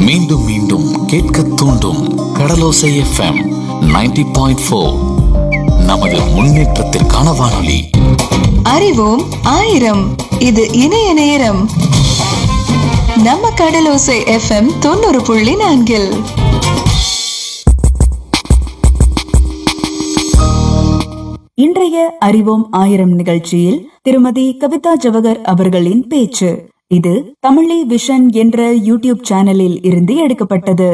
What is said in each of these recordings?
மீண்டும் மீண்டும் கேட்க தூண்டும் கடலோசை எஃப்எம் 90.4. நமது முன்னேற்றத்திற்கான வானொலி. அறிவோம் ஆயிரம். இது இணைய நேரம். நம்ம கடலோசை எஃப்எம் 90.4. இன்றைய அறிவோம் ஆயிரம் நிகழ்ச்சியில் திருமதி கவிதா ஜவஹர் அவர்களின் பேச்சு. இது தமிழி விஷன் என்ற யூடியூப் சேனலில் இருந்து எடுக்கப்பட்டது.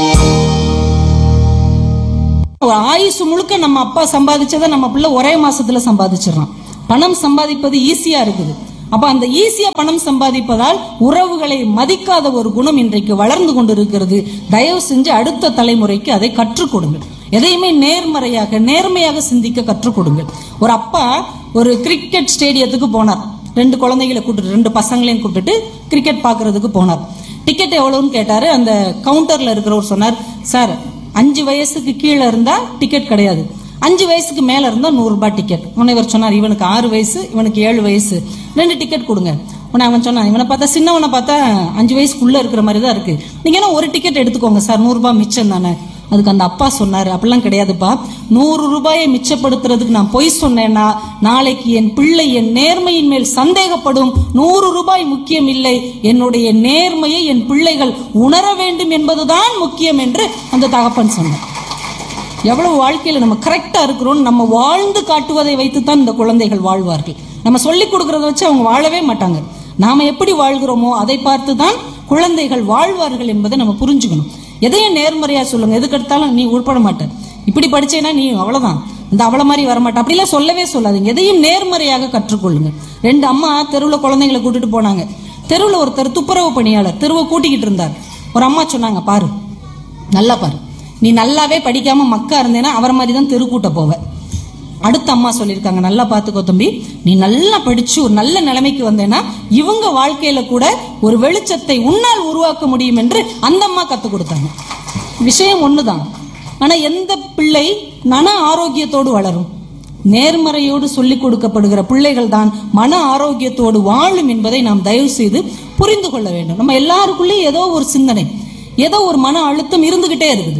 ஒரு ஆயுசு முழுக்க நம்ம அப்பா சம்பாதிச்சதை நம்ம பிள்ளை ஒரே மாசத்துல சம்பாதிச்சிடறான். பணம் சம்பாதிப்பது ஈஸியா இருக்குது. அப்ப அந்த ஈஸியா பணம் சம்பாதிப்பதால் உறவுகளை மதிக்காத ஒரு குணம் இன்றைக்கு வளர்ந்து கொண்டிருக்கிறது. தயவு செஞ்சு அடுத்த தலைமுறைக்கு அதை கற்றுக் கொடுங்கள். எதையுமே நேர்மையாக சிந்திக்க கற்றுக் கொடுங்கள். ஒரு அப்பா ஒரு கிரிக்கெட் ஸ்டேடியத்துக்கு போனார். 2 குழந்தைகளை கூப்பிட்டு, 2 பசங்களையும் கூப்பிட்டு கிரிக்கெட் பாக்குறதுக்கு போனார். டிக்கெட் எவ்வளவுன்னு கேட்டாரு. அந்த கவுண்டர்ல இருக்கிறவர் சொன்னார், சார் 5 வயசுக்கு கீழே இருந்தா டிக்கெட் கிடையாது, 5 வயசுக்கு மேல இருந்தா 100 ரூபாய் டிக்கெட். உடனே இவர் சொன்னார், இவனுக்கு 6 வயசு, இவனுக்கு 7 வயசு, 2 டிக்கெட் கொடுங்க. உடனே அவன் சொன்னான், இவனை பார்த்தா சின்னவனை பார்த்தா 5 வயசுக்குள்ள இருக்கிற மாதிரி தான் இருக்கு, நீங்க என்ன ஒரு டிக்கெட் எடுத்துக்கோங்க சார், 100 ரூபாய் மிச்சம் தானே. அதுக்கு அந்த அப்பா சொன்னாரு, அப்படிலாம் கிடையாதுப்பா, 100 ரூபாயை மிச்சப்படுத்துறதுக்கு நான் பொய் சொன்னேன்னா நாளைக்கு என் பிள்ளை என் நேர்மையின் மேல் சந்தேகப்படும். 100 ரூபாய் முக்கியம் இல்லை, என்னுடைய நேர்மையை என் பிள்ளைகள் உணர வேண்டும் என்பதுதான் முக்கியம் என்று அந்த தகப்பன் சொன்னார். எவ்வளவு வாழ்க்கையில நம்ம கரெக்டா இருக்கிறோம், நம்ம வாழ்ந்து காட்டுவதை வைத்துத்தான் இந்த குழந்தைகள் வாழ்வார்கள். நம்ம சொல்லிக் கொடுக்கறத வச்சு அவங்க வாழவே மாட்டாங்க. நாம எப்படி வாழ்கிறோமோ அதை பார்த்துதான் குழந்தைகள் வாழ்வார்கள் என்பதை நம்ம புரிஞ்சுக்கணும். எதையும் நேர்மறையா சொல்லுங்க. எதுக்கு எடுத்தாலும் நீ உட்பட மாட்டேன், இப்படி படிச்சேன்னா நீ அவ்வளவுதான், இந்த அவள மாதிரி வரமாட்டேன், அப்படிலாம் சொல்லவே சொல்லாதீங்க. எதையும் நேர்மறையாக கற்றுக்கொள்ளுங்க. 2 அம்மா தெருவுல குழந்தைங்களை கூட்டிட்டு போனாங்க. தெருவுல ஒருத்தர் துப்புரவு பணியாளர் தெருவை கூட்டிக்கிட்டு இருந்தார். ஒரு அம்மா சொன்னாங்க, பாரு நல்லா பாரு, நீ நல்லாவே படிக்காம மக்கா இருந்தேன்னா அவரை மாதிரி தான் தெரு கூட்ட போவ. அடுத்த அம்மா சொல்லியிருக்காங்க, நல்லா பாத்துக்கோ தம்பி, நீ நல்லா படிச்சு ஒரு நல்ல நிலைமைக்கு வந்தேன்னா இவங்க வாழ்க்கையில கூட ஒரு வெளிச்சத்தை உன்னால் உருவாக்க முடியும் என்று அந்த அம்மா கத்து கொடுத்தாங்க. விஷயம் ஒண்ணுதான். ஆனா எந்த பிள்ளை மன ஆரோக்கியத்தோடு வளரும்? நேர்மறையோடு சொல்லிக் கொடுக்கப்படுகிற பிள்ளைகள் தான் மன ஆரோக்கியத்தோடு வாழும் என்பதை நாம் தயவு செய்து புரிந்து கொள்ள வேண்டும். நம்ம எல்லாருக்குள்ளேயும் ஏதோ ஒரு சிந்தனை, ஏதோ ஒரு மன அழுத்தம் இருந்துகிட்டே இருக்குது.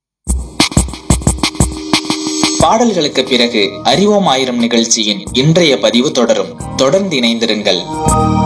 பாடல்களுக்கு பிறகு அறிவோம் ஆயிரம் நிகழ்ச்சியின் இன்றைய பதிவு தொடரும். தொடர்ந்து இணைந்திருங்கள்.